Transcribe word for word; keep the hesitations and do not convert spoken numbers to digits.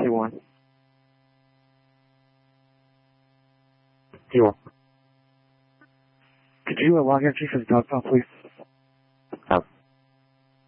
T one. T one. Could you uh, log entry for the dog pound, please? Oh.